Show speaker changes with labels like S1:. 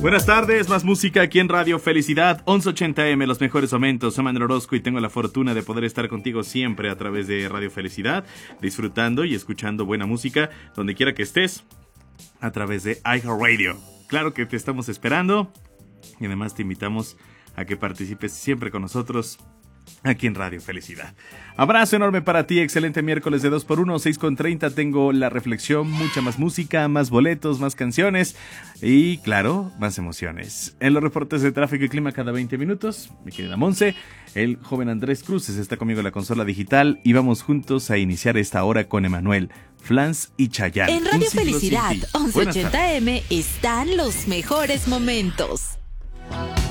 S1: Buenas tardes, más música aquí en Radio Felicidad, 1180M, los mejores momentos. Soy Manuel Orozco y tengo la fortuna de poder estar contigo siempre a través de Radio Felicidad, disfrutando y escuchando buena música donde quiera que estés, a través de iHeartRadio. Claro que te estamos esperando y además te invitamos a que participes siempre con nosotros aquí en Radio Felicidad. Abrazo enorme para ti, excelente miércoles de 2x1, 6:30. Tengo la reflexión, mucha más música, más boletos, más canciones y, claro, más emociones. En los reportes de tráfico y clima cada 20 minutos, mi querida Monse, el joven Andrés Cruces está conmigo en la consola digital y vamos juntos a iniciar esta hora con Emanuel, Flans y Chayanne.
S2: En Radio Felicidad, 1180M, están los mejores momentos.